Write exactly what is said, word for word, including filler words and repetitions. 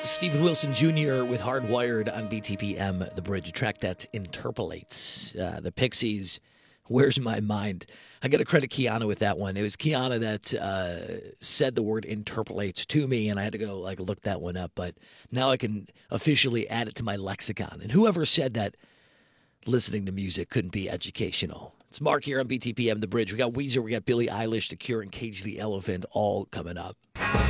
Stephen Wilson Junior with Hardwired on B T P M, The Bridge, a track that interpolates. Uh, the Pixies, Where's My Mind? I got to credit Kiana with that one. It was Kiana that uh, said the word interpolates to me, and I had to go like look that one up. But now I can officially add it to my lexicon. And whoever said that listening to music couldn't be educational. It's Mark here on B T P M, The Bridge. We got Weezer, we got Billie Eilish, The Cure, and Cage the Elephant all coming up.